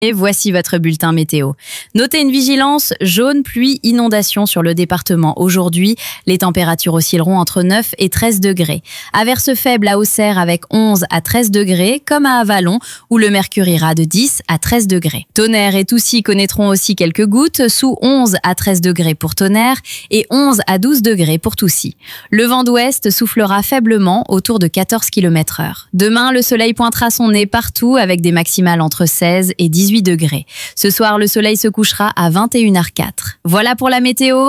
Et voici votre bulletin météo. Notez une vigilance jaune, pluie, inondation sur le département. Aujourd'hui, les températures oscilleront entre 9 et 13 degrés. Averses faibles à Auxerre avec 11 à 13 degrés, comme à Avallon, où le mercure ira de 10 à 13 degrés. Tonnerre et Toucy connaîtront aussi quelques gouttes, sous 11 à 13 degrés pour Tonnerre et 11 à 12 degrés pour Toucy. Le vent d'ouest soufflera faiblement autour de 14 km/h. Demain, le soleil pointera son nez partout avec des maximales entre 16 et 18 degrés. Ce soir, le soleil se couchera à 21h04. Voilà pour la météo.